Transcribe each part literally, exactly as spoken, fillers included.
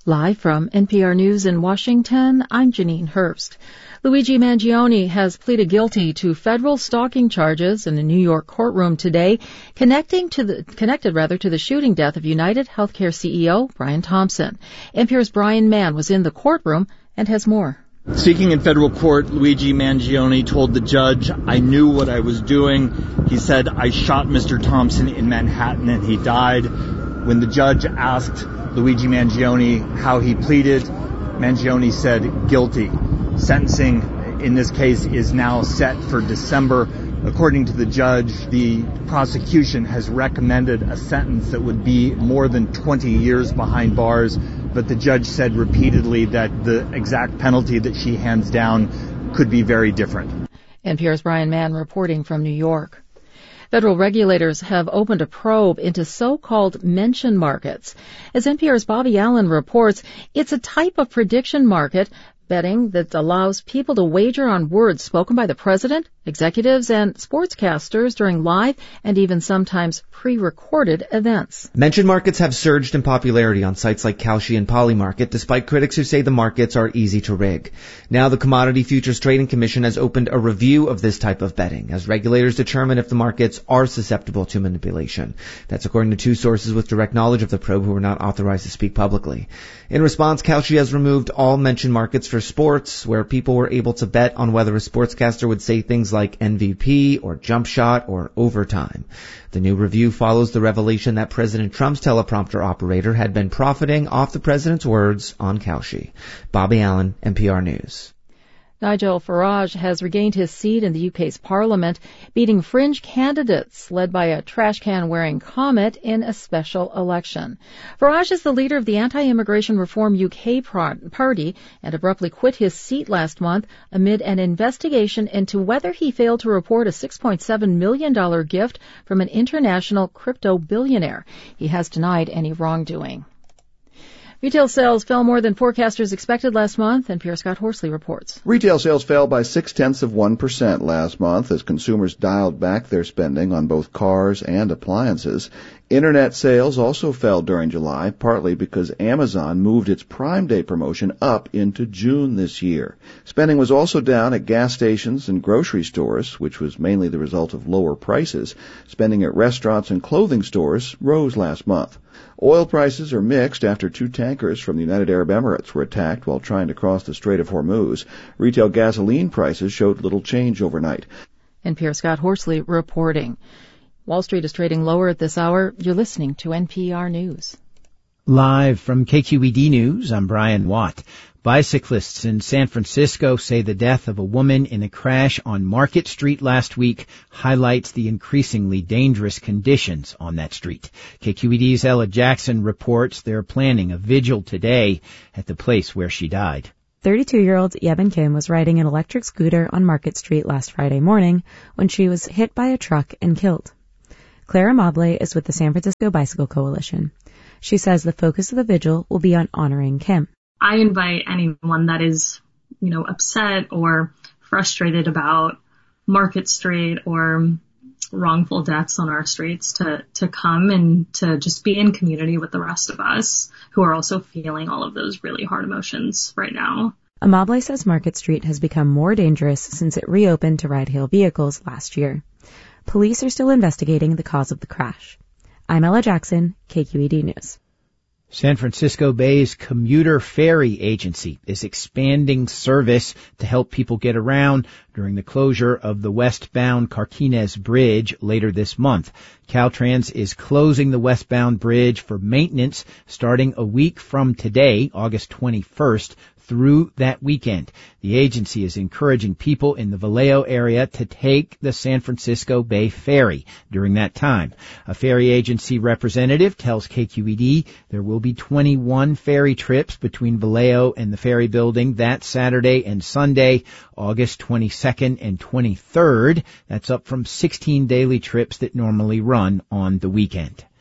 Live from N P R News in Washington, I'm Janine Herbst. Luigi Mangione has pleaded guilty to federal stalking charges in a New York courtroom today, connecting to the, connected rather to the shooting death of United Healthcare C E O Brian Thompson. N P R's Brian Mann was in the courtroom and has more. Speaking in federal court, Luigi Mangione told the judge, "I knew what I was doing." He said, "I shot Mister Thompson in Manhattan and he died." When the judge asked Luigi Mangione how he pleaded, Mangione said guilty. Sentencing in this case is now set for December. According to the judge, the prosecution has recommended a sentence that would be more than twenty years behind bars, but the judge said repeatedly that the exact penalty that she hands down could be very different. N P R's Brian Mann reporting from New York. Federal regulators have opened a probe into so-called mention markets. As N P R's Bobby Allen reports, it's a type of prediction market betting that allows people to wager on words spoken by the president, executives, and sportscasters during live and even sometimes pre-recorded events. Mention markets have surged in popularity on sites like Kalshi and Polymarket, despite critics who say the markets are easy to rig. Now the Commodity Futures Trading Commission has opened a review of this type of betting as regulators determine if the markets are susceptible to manipulation. That's according to two sources with direct knowledge of the probe who are not authorized to speak publicly. In response, Kalshi has removed all mention markets for sports, where people were able to bet on whether a sportscaster would say things like M V P or jump shot or overtime. The new review follows the revelation that President Trump's teleprompter operator had been profiting off the president's words on Kalshi. Bobby Allen, N P R News. Nigel Farage has regained his seat in the U K's parliament, beating fringe candidates led by a trash can-wearing comet in a special election. Farage is the leader of the Anti-Immigration Reform U K party and abruptly quit his seat last month amid an investigation into whether he failed to report a six point seven million dollars gift from an international crypto billionaire. He has denied any wrongdoing. Retail sales fell more than forecasters expected last month, and N P R's Scott Horsley reports. Retail sales fell by six-tenths of one percent last month as consumers dialed back their spending on both cars and appliances. Internet sales also fell during July, partly because Amazon moved its Prime Day promotion up into June this year. Spending was also down at gas stations and grocery stores, which was mainly the result of lower prices. Spending at restaurants and clothing stores rose last month. Oil prices are mixed after two tankers from the United Arab Emirates were attacked while trying to cross the Strait of Hormuz. Retail gasoline prices showed little change overnight. N P R's Scott Horsley reporting. Wall Street is trading lower at this hour. You're listening to N P R News. Live from K Q E D News, I'm Brian Watt. Bicyclists in San Francisco say the death of a woman in a crash on Market Street last week highlights the increasingly dangerous conditions on that street. K Q E D's Ella Jackson reports they're planning a vigil today at the place where she died. thirty-two-year-old Yeben Kim was riding an electric scooter on Market Street last Friday morning when she was hit by a truck and killed. Clara Mobley is with the San Francisco Bicycle Coalition. She says the focus of the vigil will be on honoring Kim. I invite anyone that is, you know, upset or frustrated about Market Street or wrongful deaths on our streets to, to come and to just be in community with the rest of us who are also feeling all of those really hard emotions right now. Amable says Market Street has become more dangerous since it reopened to ride-hail vehicles last year. Police are still investigating the cause of the crash. I'm Ella Jackson, K Q E D News. San Francisco Bay's commuter ferry agency is expanding service to help people get around during the closure of the westbound Carquinez Bridge later this month. Caltrans is closing the westbound bridge for maintenance starting a week from today, August twenty-first, through that weekend. The agency is encouraging people in the Vallejo area to take the San Francisco Bay Ferry during that time. A ferry agency representative tells K Q E D there will be twenty-one ferry trips between Vallejo and the ferry building that Saturday and Sunday, August twenty-second and twenty-third. That's up from sixteen daily trips that normally run on the weekend.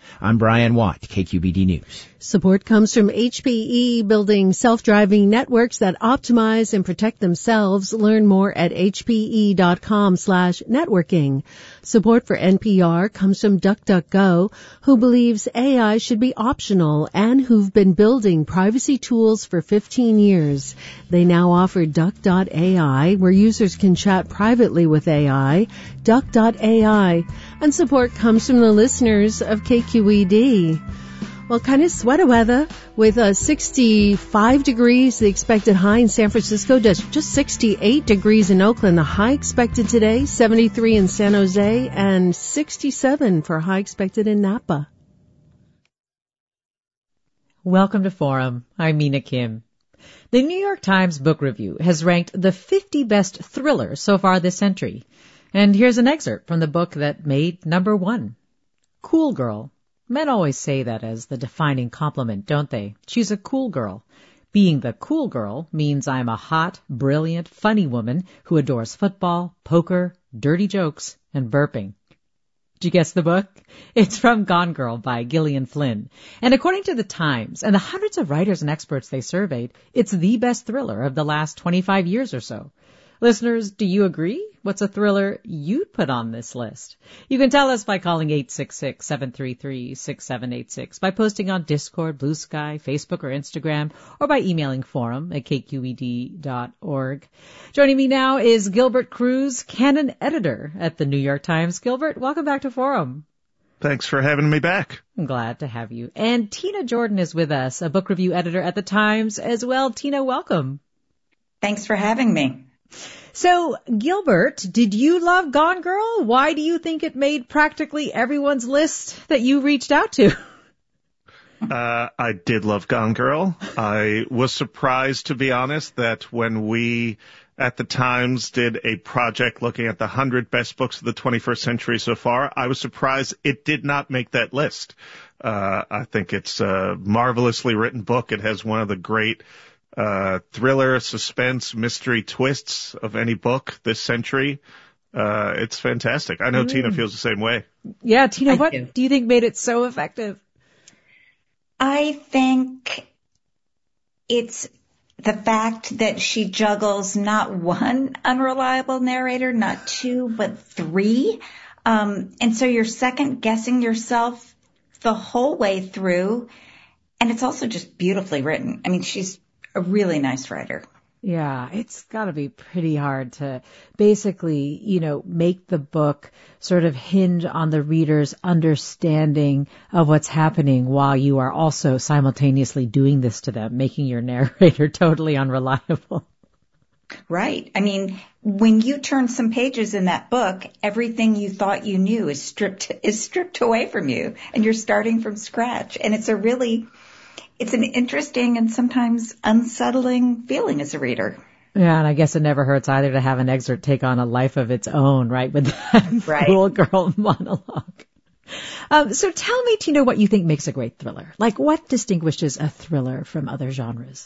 I'm Brian Watt, K Q B D News. Support comes from H P E, building self-driving networks that optimize and protect themselves. Learn more at hpe.com slash networking. Support for N P R comes from DuckDuckGo, who believes A I should be optional and who've been building privacy tools for fifteen years. They now offer Duck dot A I, where users can chat privately with A I, Duck dot A I. And support comes from the listeners of K Q E D. Well, kind of sweater weather with uh, sixty-five degrees, the expected high in San Francisco, just, just sixty-eight degrees in Oakland. The high expected today, seventy-three in San Jose, and sixty-seven for high expected in Napa. Welcome to Forum. I'm Mina Kim. The New York Times Book Review has ranked the fifty best thrillers so far this century. And here's an excerpt from the book that made number one. Cool Girl. Men always say that as the defining compliment, don't they? She's a cool girl. Being the cool girl means I'm a hot, brilliant, funny woman who adores football, poker, dirty jokes, and burping. Did you guess the book? It's from Gone Girl by Gillian Flynn. And according to the Times and the hundreds of writers and experts they surveyed, it's the best thriller of the last twenty-five years or so. Listeners, do you agree? What's a thriller you'd put on this list? You can tell us by calling eight six six, seven three three, six seven eight six, by posting on Discord, Blue Sky, Facebook, or Instagram, or by emailing forum at k q e d dot org. Joining me now is Gilbert Cruz, canon editor at the New York Times. Gilbert, welcome back to Forum. Thanks for having me back. I'm glad to have you. And Tina Jordan is with us, a book review editor at the Times as well. Tina, welcome. Thanks for having me. So, Gilbert, did you love Gone Girl? Why do you think it made practically everyone's list that you reached out to? Uh, I did love Gone Girl. I was surprised, to be honest, that when we at the Times did a project looking at the one hundred best books of the twenty-first century so far, I was surprised it did not make that list. Uh, I think it's a marvelously written book. It has one of the great Uh, thriller, suspense, mystery twists of any book this century. Uh, it's fantastic. I know mm. Tina feels the same way. Yeah, Tina, I what do. do you think made it so effective? I think it's the fact that she juggles not one unreliable narrator, not two, but three. Um, and so you're second guessing yourself the whole way through. And it's also just beautifully written. I mean, she's a really nice writer. Yeah, it's got to be pretty hard to basically, you know, make the book sort of hinge on the reader's understanding of what's happening while you are also simultaneously doing this to them, making your narrator totally unreliable. Right. I mean, when you turn some pages in that book, everything you thought you knew is stripped is stripped away from you, and you're starting from scratch. And it's a really It's an interesting and sometimes unsettling feeling as a reader. Yeah, and I guess it never hurts either to have an excerpt take on a life of its own, right, with that right. cool girl monologue. Um, so tell me, Tina, what you think makes a great thriller. Like, what distinguishes a thriller from other genres?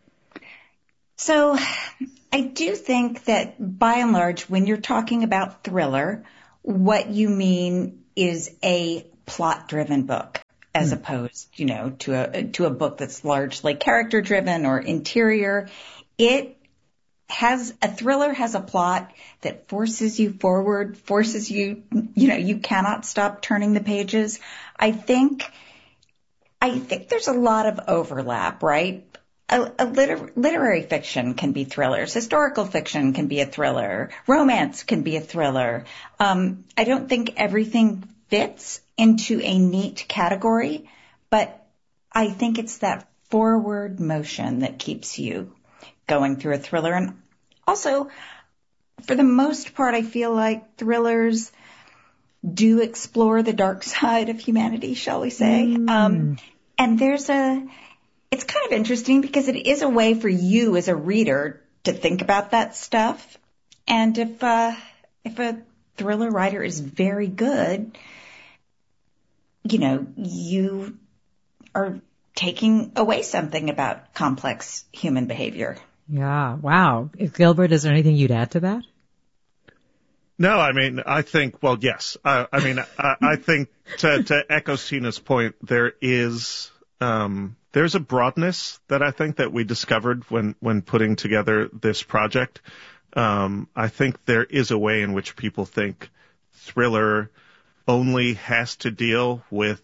So I do think that, by and large, when you're talking about thriller, what you mean is a plot-driven book, as mm. opposed, you know, to a to a book that's largely character-driven or interior. It has a thriller has a plot that forces you forward, forces you, you know, you cannot stop turning the pages. I think, I think there's a lot of overlap, right? A, a liter- literary fiction can be thrillers. Historical fiction can be a thriller. Romance can be a thriller. Um, I don't think everything fits into a neat category, but I think it's that forward motion that keeps you going through a thriller. And also, for the most part, I feel like thrillers do explore the dark side of humanity, shall we say. Mm. Um, and there's a, it's kind of interesting because it is a way for you as a reader to think about that stuff. And if, uh, if a thriller writer is very good, you know, you are taking away something about complex human behavior. Yeah. Wow. Gilbert, is there anything you'd add to that? No, I mean, I think, well, yes. Uh, I mean, I, I think to, to echo Tina's point, there is, um, there's a broadness that I think that we discovered when, when putting together this project. Um, I think there is a way in which people think thriller only has to deal with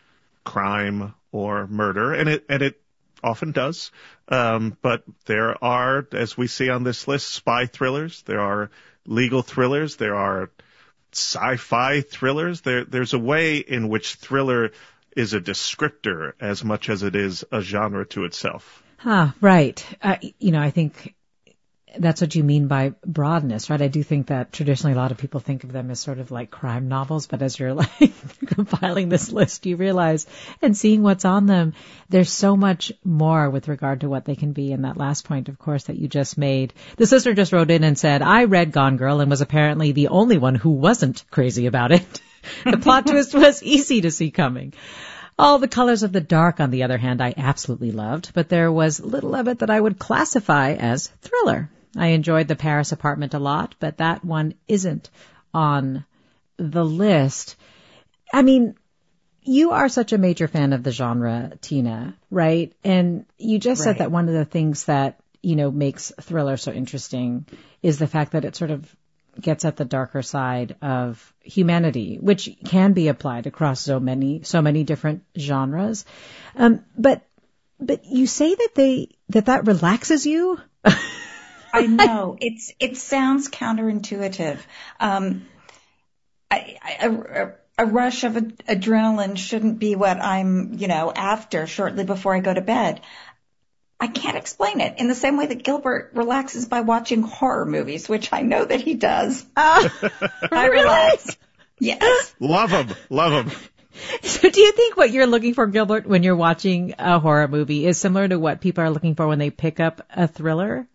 crime or murder, and it, and it often does. Um, but there are, as we see on this list, spy thrillers. There are legal thrillers. There are sci-fi thrillers. There, there's a way in which thriller is a descriptor as much as it is a genre to itself. Ah, right. Uh, you know, I think that's what you mean by broadness, right? I do think that traditionally a lot of people think of them as sort of like crime novels, but as you're like compiling this list, you realize and seeing what's on them, there's so much more with regard to what they can be. And that last point, of course, that you just made. The sister just wrote in and said, I read Gone Girl and was apparently the only one who wasn't crazy about it. The plot twist was easy to see coming. All the Colors of the Dark, on the other hand, I absolutely loved, but there was little of it that I would classify as thriller. I enjoyed The Paris Apartment a lot, but that one isn't on the list. I mean, you are such a major fan of the genre, Tina, right? And you just right. said that one of the things that, you know, makes thriller so interesting is the fact that it sort of gets at the darker side of humanity, which can be applied across so many, so many different genres. Um, but, but you say that they, that that relaxes you? I know it's it sounds counterintuitive. Um, I, I, a, a rush of ad- adrenaline shouldn't be what I'm, you know, after shortly before I go to bed. I can't explain it. In the same way that Gilbert relaxes by watching horror movies, which I know that he does. Uh, I relax. Yes. Love him. Love him. So do you think what you're looking for, Gilbert, when you're watching a horror movie is similar to what people are looking for when they pick up a thriller?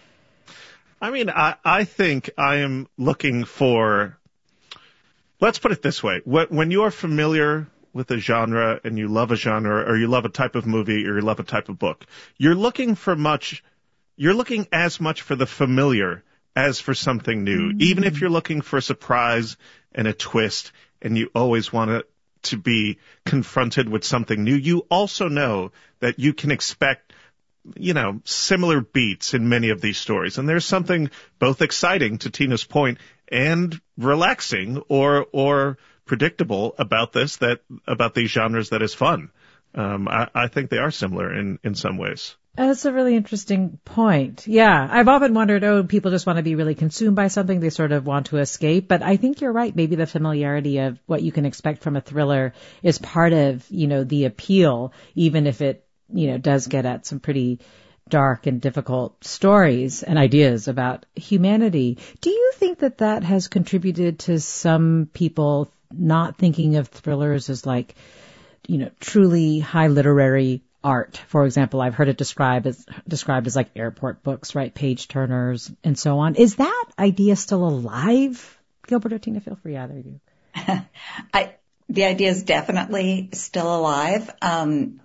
I mean, I, I think I am looking for, let's put it this way. When you're familiar with a genre and you love a genre or you love a type of movie or you love a type of book, you're looking for much, you're looking as much for the familiar as for something new. Mm-hmm. Even if you're looking for a surprise and a twist and you always want to, to be confronted with something new, you also know that you can expect, you know, similar beats in many of these stories. And there's something both exciting, to Tina's point, and relaxing or or predictable about this, that about these genres that is fun. Um, I, I think they are similar in, in some ways. That's a really interesting point. Yeah, I've often wondered, oh, people just want to be really consumed by something. They sort of want to escape. But I think you're right. Maybe the familiarity of what you can expect from a thriller is part of, you know, the appeal, even if it, you know, does get at some pretty dark and difficult stories and ideas about humanity. Do you think that that has contributed to some people not thinking of thrillers as like, you know, truly high literary art? For example, I've heard it described as described as like airport books, right? Page turners and so on. Is that idea still alive? Gilbert or Tina, feel free, either of you. I, the idea is definitely still alive. Um,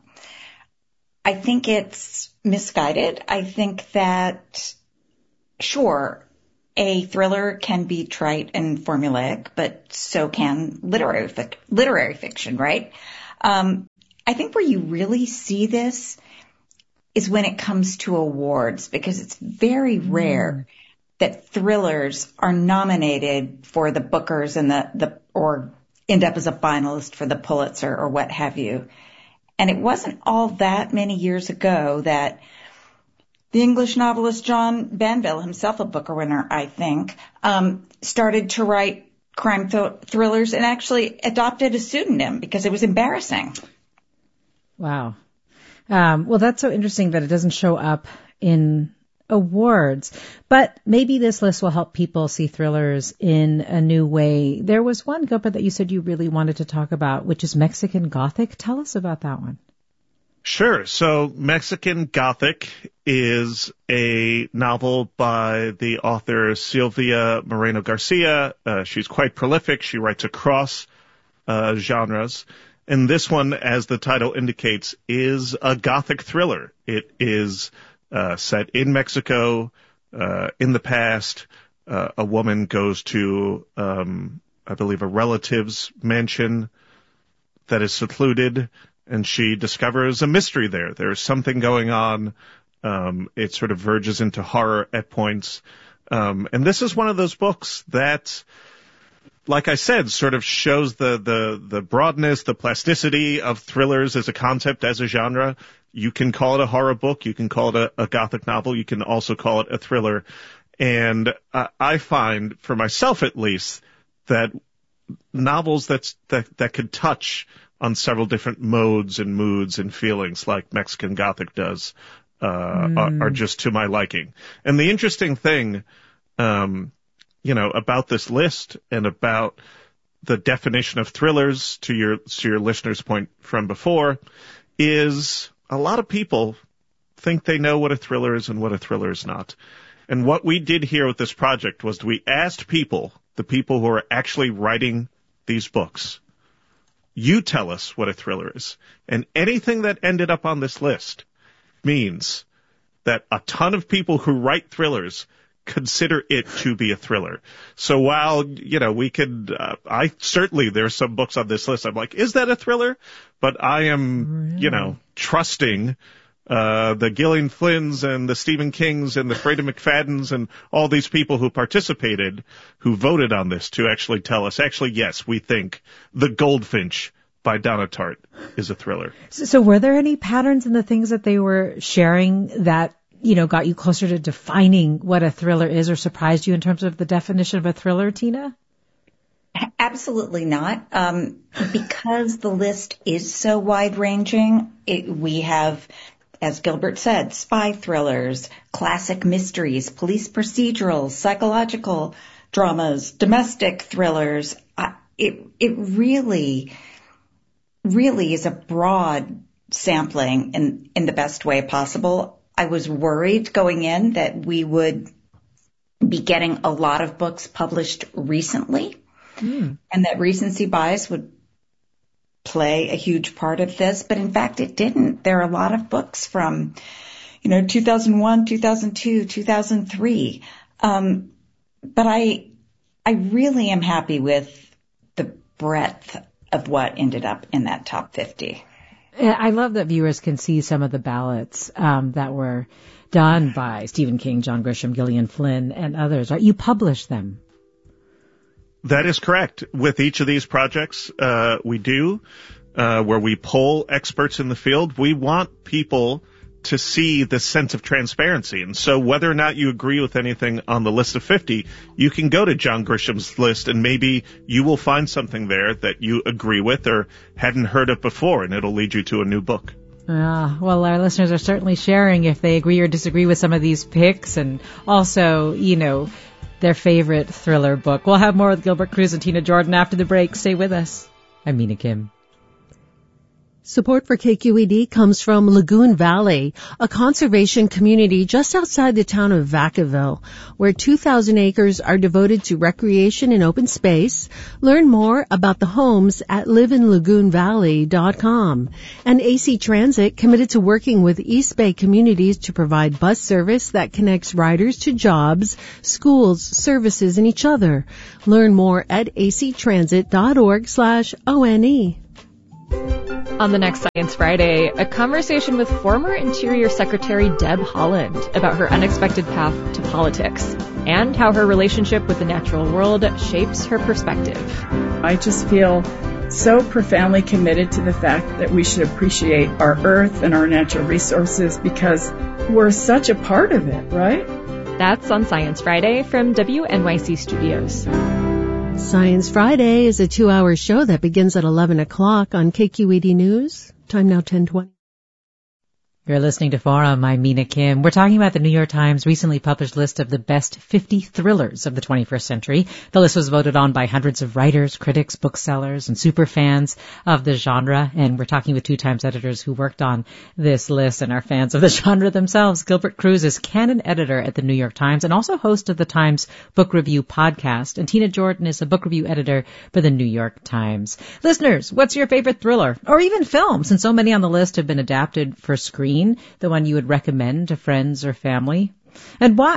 I think it's misguided. I think that, sure, a thriller can be trite and formulaic, but so can literary fic- literary fiction, right? Um, I think where you really see this is when it comes to awards, because it's very rare mm. that thrillers are nominated for the Bookers and the, the or end up as a finalist for the Pulitzer or what have you. And it wasn't all that many years ago that the English novelist John Banville, himself a Booker winner, I think, um, started to write crime th- thrillers and actually adopted a pseudonym because it was embarrassing. Wow. Um, well, that's so interesting that it doesn't show up in awards, but maybe this list will help people see thrillers in a new way. There was one, Gilbert, that you said you really wanted to talk about, which is Mexican Gothic. Tell us about that one. Sure. So Mexican Gothic is a novel by the author Silvia Moreno Garcia. Uh, she's quite prolific. She writes across uh, genres. And this one, as the title indicates, is a Gothic thriller. It is uh, set in Mexico, uh, in the past, uh, a woman goes to, um, I believe, a relative's mansion that is secluded, and she discovers a mystery there. There's something going on. Um, it sort of verges into horror at points. Um, and this is one of those books that, like I said, sort of shows the, the, the broadness, the plasticity of thrillers as a concept, as a genre. You can call it a horror book. You can call it a, a gothic novel. You can also call it a thriller. And uh, I find, for myself at least, that novels that's, that, that could touch on several different modes and moods and feelings like Mexican Gothic does, uh, mm. are, are just to my liking. And the interesting thing, um, you know, about this list and about the definition of thrillers, to your, to your listener's point from before, is a lot of people think they know what a thriller is and what a thriller is not. And what we did here with this project was we asked people, the people who are actually writing these books, you tell us what a thriller is. And anything that ended up on this list means that a ton of people who write thrillers consider it to be a thriller. So while, you know, we could, uh, I certainly, there's some books on this list, I'm like, is that a thriller? But I am, really? you know, trusting uh the Gillian Flynn's and the Stephen King's and the Freida McFadden's and all these people who participated, who voted on this, to actually tell us, actually, yes, we think The Goldfinch by Donna Tartt is a thriller. So, so were there any patterns in the things that they were sharing that, you know, got you closer to defining what a thriller is, or surprised you in terms of the definition of a thriller, Tina? Absolutely not. Um, because the list is so wide-ranging, it, we have, as Gilbert said, spy thrillers, classic mysteries, police procedurals, psychological dramas, domestic thrillers. Uh, it, it really, really is a broad sampling in, in the best way possible. I was worried going in that we would be getting a lot of books published recently, mm. and that recency bias would play a huge part of this, but in fact it didn't. There are a lot of books from, you know, two thousand one, two thousand two, two thousand three. Um, but I, I really am happy with the breadth of what ended up in that top fifty. I love that viewers can see some of the ballots um, that were done by Stephen King, John Grisham, Gillian Flynn, and others. Right? You published them. That is correct. With each of these projects, uh, we do, uh, where we poll experts in the field. We want people to see this sense of transparency. And so whether or not you agree with anything on the list of fifty, you can go to John Grisham's list and maybe you will find something there that you agree with or hadn't heard of before, and it'll lead you to a new book. Uh, well, our listeners are certainly sharing if they agree or disagree with some of these picks, and also, you know, their favorite thriller book. We'll have more with Gilbert Cruz and Tina Jordan after the break. Stay with us. I'm Mina Kim. Support for K Q E D comes from Lagoon Valley, a conservation community just outside the town of Vacaville, where two thousand acres are devoted to recreation and open space. Learn more about the homes at live in lagoon valley dot com. And A C Transit, committed to working with East Bay communities to provide bus service that connects riders to jobs, schools, services, and each other. Learn more at a c transit dot org slash O N E. On the next Science Friday, a conversation with former Interior Secretary Deb Haaland about her unexpected path to politics and how her relationship with the natural world shapes her perspective. I just feel so profoundly committed to the fact that we should appreciate our earth and our natural resources because we're such a part of it, right? That's on Science Friday from W N Y C Studios. Science Friday is a two-hour show that begins at eleven o'clock on K Q E D News. Time now ten twenty. You're listening to Forum. I'm Mina Kim. We're talking about the New York Times recently published list of the best fifty thrillers of the twenty-first century. The list was voted on by hundreds of writers, critics, booksellers, and super fans of the genre. And we're talking with two Times editors who worked on this list and are fans of the genre themselves. Gilbert Cruz is canon editor at the New York Times and also host of the Times Book Review podcast. And Tina Jordan is a book review editor for the New York Times. Listeners, what's your favorite thriller or even film, since so many on the list have been adapted for screen? The one you would recommend to friends or family? And why?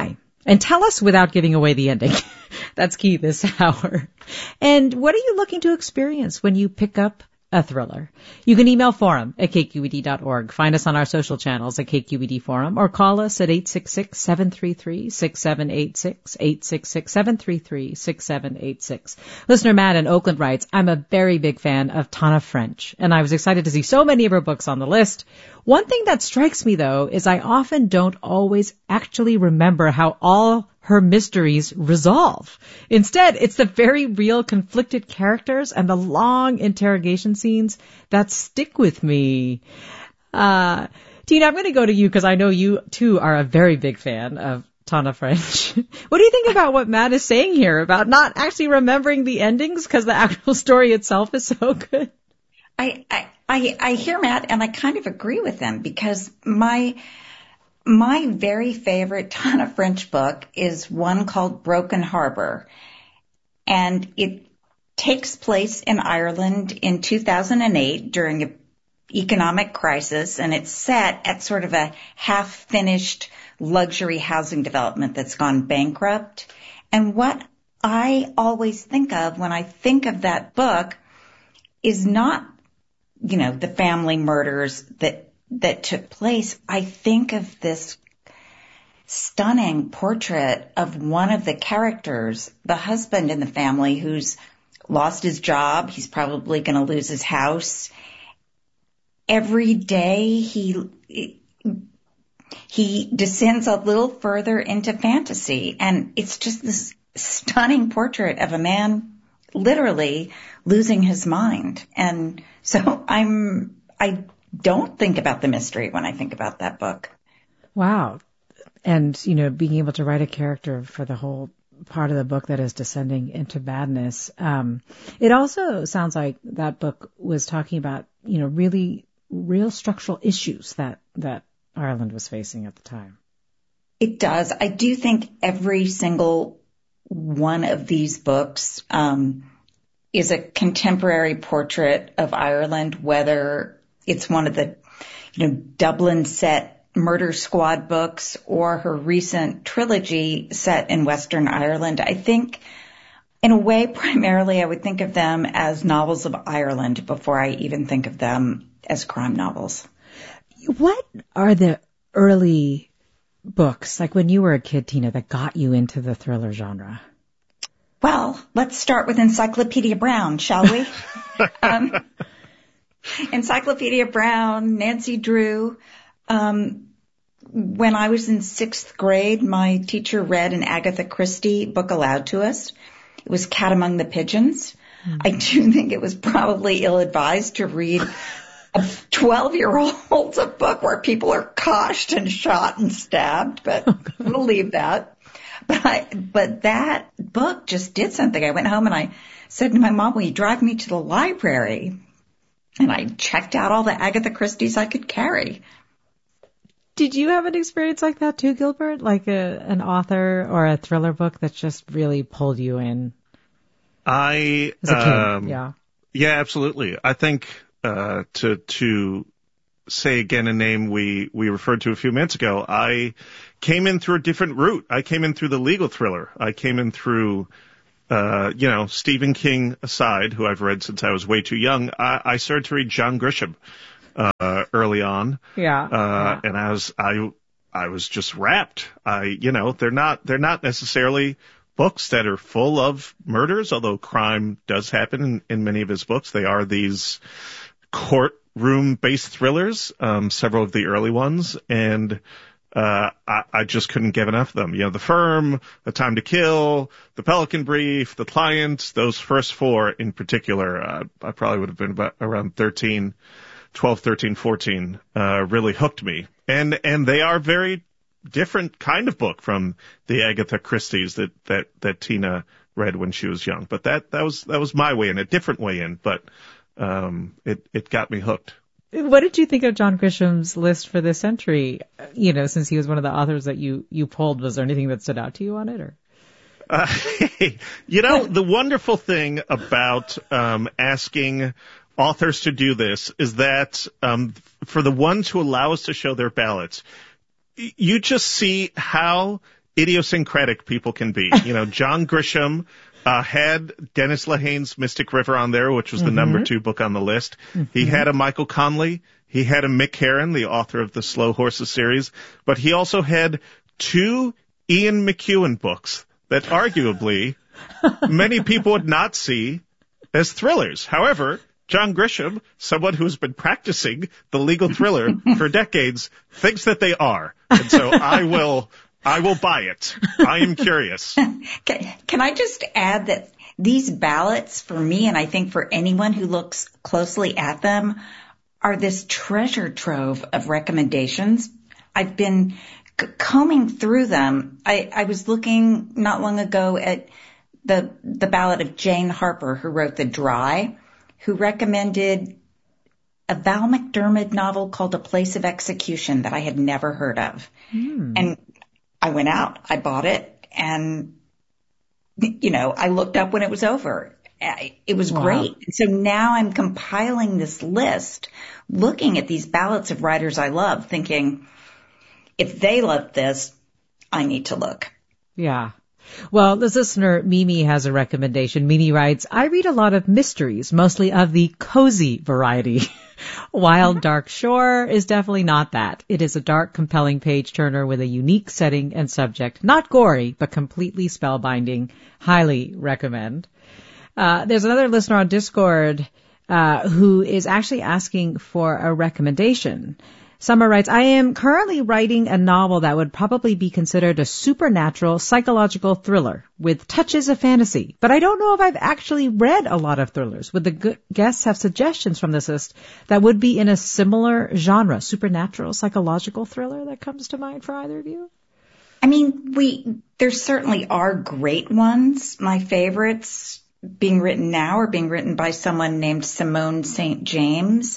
And tell us without giving away the ending. That's key this hour. And what are you looking to experience when you pick up a thriller? You can email forum at k q e d dot org. Find us on our social channels at K Q E D Forum, or call us at eight six six, seven three three, six seven eight six, eight six six, seven three three, six seven eight six. Listener Matt in Oakland writes, I'm a very big fan of Tana French, and I was excited to see so many of her books on the list. One thing that strikes me, though, is I often don't always actually remember how all her mysteries resolve. Instead, it's the very real conflicted characters and the long interrogation scenes that stick with me. Uh, Tina, I'm going to go to you because I know you, too, are a very big fan of Tana French. What do you think about what Matt is saying here about not actually remembering the endings because the actual story itself is so good? I, I, I, I hear Matt, and I kind of agree with him, because my my very favorite Tana French book is one called Broken Harbor, and it takes place in Ireland in two thousand eight during an economic crisis, and it's set at sort of a half-finished luxury housing development that's gone bankrupt. And what I always think of when I think of that book is not, you know, the family murders that that took place. I think of this stunning portrait of one of the characters, the husband in the family, who's lost his job. He's probably going to lose his house. Every day he he descends a little further into fantasy, and it's just this stunning portrait of a man literally losing his mind. And so I'm I don't think about the mystery when I think about that book. Wow. And, you know, being able to write a character for the whole part of the book that is descending into madness. Um, it also sounds like that book was talking about, you know, really real structural issues that, that Ireland was facing at the time. It does. I do think every single one of these books um, is a contemporary portrait of Ireland, whether it's one of the, you know, Dublin set Murder Squad books or her recent trilogy set in Western Ireland. I think, in a way, primarily I would think of them as novels of Ireland before I even think of them as crime novels. What are the early books, like when you were a kid, Tina, that got you into the thriller genre? Well, let's start with Encyclopedia Brown, shall we? um, Encyclopedia Brown, Nancy Drew. Um, when I was in sixth grade, my teacher read an Agatha Christie book aloud to us. It was Cat Among the Pigeons. Mm. I do think it was probably ill-advised to read a twelve-year-old's a book where people are coshed and shot and stabbed, but we'll leave that. But I, but that book just did something. I went home and I said to my mom, will you drive me to the library? And I checked out all the Agatha Christies I could carry. Did you have an experience like that too, Gilbert? Like a, an author or a thriller book that just really pulled you in? I, As a kid, um, yeah. Yeah, absolutely. I think, uh, to, to say again a name we, we referred to a few minutes ago, I came in through a different route. I came in through the legal thriller. I came in through, uh, you know, Stephen King aside, who I've read since I was way too young. I, I started to read John Grisham, uh, early on. Yeah. Uh, yeah. and I was, I, I was just wrapped. I, you know, they're not, they're not necessarily books that are full of murders, although crime does happen in, in many of his books. They are these courtroom-based thrillers, um, several of the early ones, and uh, I, I just couldn't get enough of them. You know, The Firm, The Time to Kill, The Pelican Brief, The Client, those first four in particular, uh, I probably would have been about around thirteen, twelve, thirteen, fourteen, uh, really hooked me. And, and they are very different kind of book from the Agatha Christie's that, that, that Tina read when she was young. But that, that was, that was my way in, a different way in, but, um, it, it got me hooked. What did you think of John Grisham's list for this century? You know, since he was one of the authors that you, you pulled, was there anything that stood out to you on it, or? Uh, you know, the wonderful thing about, um, asking authors to do this is that, um, for the ones who allow us to show their ballots, you just see how idiosyncratic people can be. You know, John Grisham uh, had Dennis Lehane's Mystic River on there, which was the mm-hmm. number two book on the list. Mm-hmm. He had a Michael Conley. He had a Mick Herron, the author of the Slow Horses series. But he also had two Ian McEwan books that arguably many people would not see as thrillers. However, John Grisham, someone who's been practicing the legal thriller for decades, thinks that they are. And so I will, I will buy it. I am curious. Can, can I just add that these ballots for me, and I think for anyone who looks closely at them, are this treasure trove of recommendations. I've been c- combing through them. I, I was looking not long ago at the, the ballot of Jane Harper, who wrote The Dry, who recommended a Val McDermid novel called A Place of Execution that I had never heard of. Mm. And I went out, I bought it, and, you know, I looked up when it was over. It was wow. great. And so now I'm compiling this list, looking at these ballots of writers I love, thinking, if they love this, I need to look. Yeah. Well, this listener, Mimi, has a recommendation. Mimi writes, I read a lot of mysteries, mostly of the cozy variety. Wild Dark Shore is definitely not that. It is a dark, compelling page-turner with a unique setting and subject. Not gory, but completely spellbinding. Highly recommend. Uh, there's another listener on Discord uh, who is actually asking for a recommendation. Summer writes, I am currently writing a novel that would probably be considered a supernatural psychological thriller with touches of fantasy, but I don't know if I've actually read a lot of thrillers. Would the good guests have suggestions from this list that would be in a similar genre, supernatural psychological thriller that comes to mind for either of you? I mean, we there certainly are great ones. My favorites being written now are being written by someone named Simone Saint James.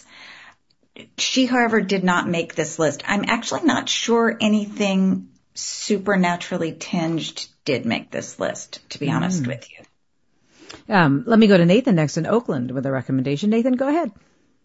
She, however, did not make this list. I'm actually not sure anything supernaturally tinged did make this list, to be mm. honest with you. Um, let me go to Nathan next in Oakland with a recommendation. Nathan, go ahead.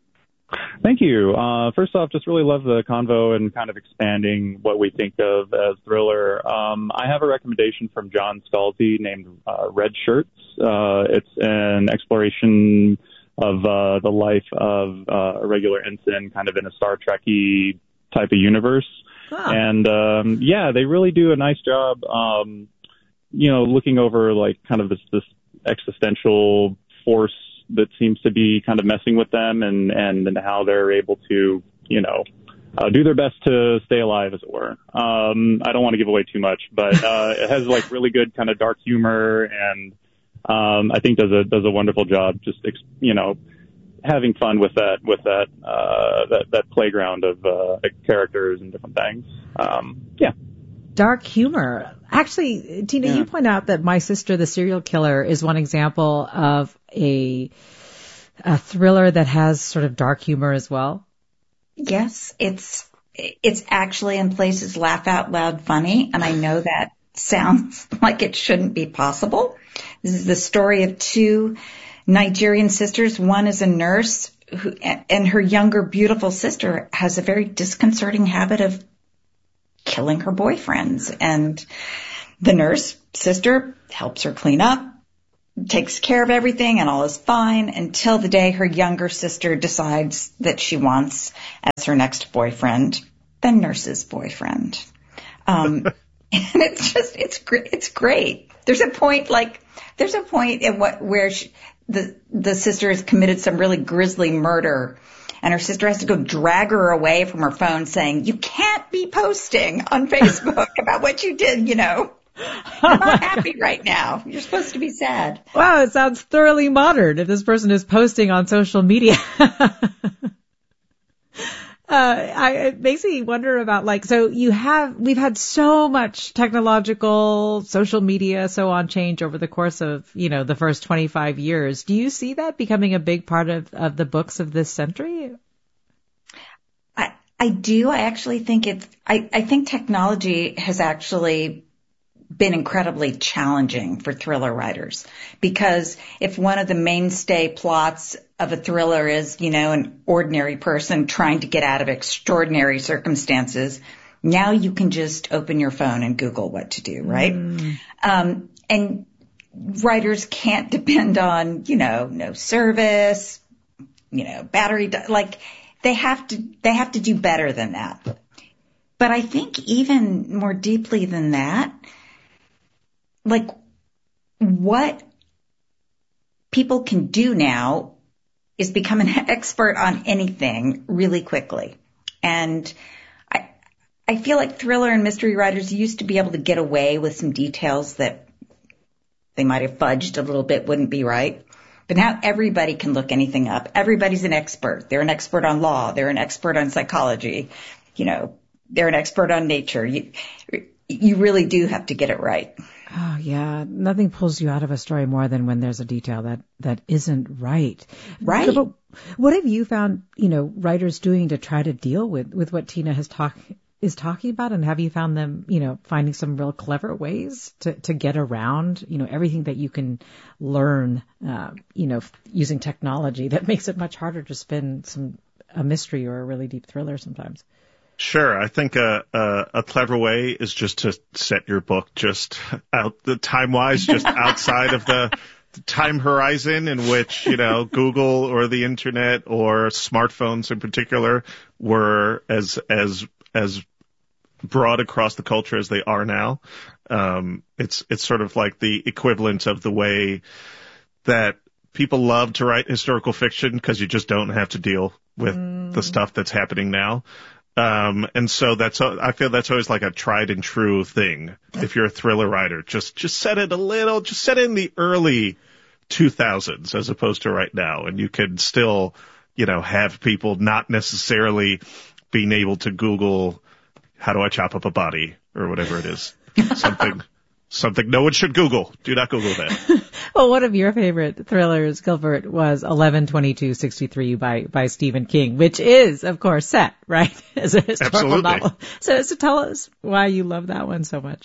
Thank you. Uh, first off, just really love the convo and kind of expanding what we think of as thriller. Um, I have a recommendation from John Scalzi named uh, Red Shirts. Uh, it's an exploration of uh, the life of uh, a regular ensign kind of in a Star Trek-y type of universe. Huh. And, um, yeah, they really do a nice job, um, you know, looking over, like, kind of this, this existential force that seems to be kind of messing with them and, and, and how they're able to, you know, uh, do their best to stay alive, as it were. Um, I don't want to give away too much, but uh, it has, like, really good kind of dark humor and um, I think does a does a wonderful job just, you know, having fun with that with that uh, that, that playground of uh, characters and different things. Um, yeah. Dark humor. Actually, Tina, yeah. you point out that My Sister, the Serial Killer is one example of a a thriller that has sort of dark humor as well. Yes, it's it's actually in places laugh out loud funny, and I know that sounds like it shouldn't be possible. This is the story of two Nigerian sisters. One is a nurse who, and her younger beautiful sister has a very disconcerting habit of killing her boyfriends. And the nurse sister helps her clean up, takes care of everything, and all is fine until the day her younger sister decides that she wants as her next boyfriend the nurse's boyfriend. Um, and it's just, it's great. It's great. There's a point like, there's a point in what, where she, the, the sister has committed some really grisly murder, and her sister has to go drag her away from her phone saying, you can't be posting on Facebook about what you did, you know. I'm not happy right now. You're supposed to be sad. Wow, it sounds thoroughly modern if this person is posting on social media. Uh, I, it makes me wonder about, like, so you have, we've had so much technological, social media, so on change over the course of, you know, the first twenty-five years. Do you see that becoming a big part of, of the books of this century? I, I do. I actually think it's, I, I think technology has actually been incredibly challenging for thriller writers, because if one of the mainstay plots of a thriller is, you know, an ordinary person trying to get out of extraordinary circumstances, Now you can just open your phone and Google what to do, right? Mm. Um, and writers can't depend on, you know, no service, you know, battery, like they have to, they have to do better than that. But I think even more deeply than that, like what people can do now is become an expert on anything really quickly. And I, I feel like thriller and mystery writers used to be able to get away with some details that they might have fudged a little bit, wouldn't be right. But now everybody can look anything up. Everybody's an expert. They're an expert on law. They're an expert on psychology. You know, they're an expert on nature. You, you really do have to get it right. Oh, yeah. Nothing pulls you out of a story more than when there's a detail that, that isn't right. Right. So, but what have you found, you know, writers doing to try to deal with, with what Tina has talked, is talking about? And have you found them, you know, finding some real clever ways to, to get around, you know, everything that you can learn, uh, you know, using technology that makes it much harder to spin some, a mystery or a really deep thriller sometimes? Sure. I think a, a, a clever way is just to set your book just out the time wise, just outside of the, the time horizon in which, you know, Google or the internet or smartphones in particular were as, as, as broad across the culture as they are now. Um, it's, it's sort of like the equivalent of the way that people love to write historical fiction because you just don't have to deal with mm. the stuff that's happening now. Um, and so that's, I feel that's always like a tried and true thing. If you're a thriller writer, just, just set it a little, just set it in the early two thousands as opposed to right now. And you can still, you know, have people not necessarily being able to Google, how do I chop up a body or whatever it is. Something, something no one should Google. Do not Google that. Well, one of your favorite thrillers, Gilbert, was eleven twenty-two sixty-three by, by Stephen King, which is, of course, set, right? As a historical Absolutely. novel. So, so tell us why you love that one so much.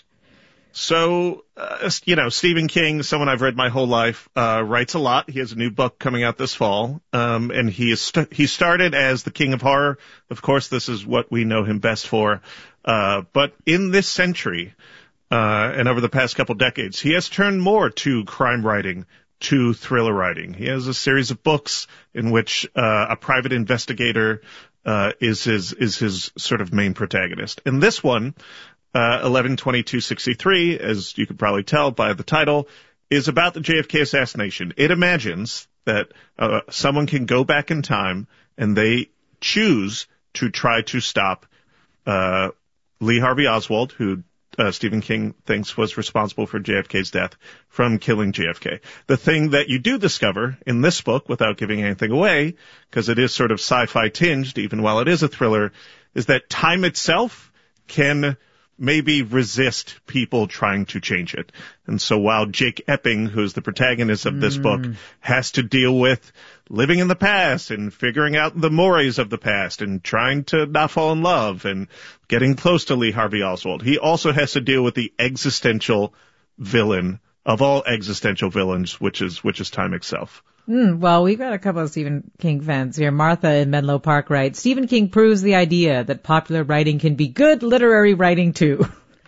So, uh, you know, Stephen King, someone I've read my whole life, uh, writes a lot. He has a new book coming out this fall. Um, and he is, st- he started as the King of Horror. Of course, this is what we know him best for. Uh, but in this century, Uh, and over the past couple decades, he has turned more to crime writing, to thriller writing. He has a series of books in which uh, a private investigator uh, is his is his sort of main protagonist. And this one, uh, eleven twenty-two sixty-three, as you could probably tell by the title, is about the J F K assassination. It imagines that uh, someone can go back in time and they choose to try to stop uh, Lee Harvey Oswald, who Uh, Stephen King thinks was responsible for J F K's death, from killing J F K. The thing that you do discover in this book, without giving anything away, because it is sort of sci-fi tinged, even while it is a thriller, is that time itself can maybe resist people trying to change it. And so while Jake Epping, who's the protagonist of this mm. book, has to deal with living in the past and figuring out the mores of the past and trying to not fall in love and getting close to Lee Harvey Oswald, he also has to deal with the existential villain of all existential villains, which is which is time itself. Mm, well, we've got a couple of Stephen King fans here. Martha in Menlo Park writes, Stephen King proves the idea that popular writing can be good literary writing too.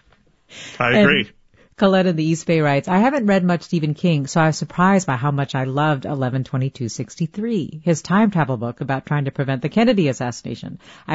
I agree. And Colette in the East Bay writes, I haven't read much Stephen King, so I was surprised by how much I loved eleven twenty-two sixty-three, his time travel book about trying to prevent the Kennedy assassination. I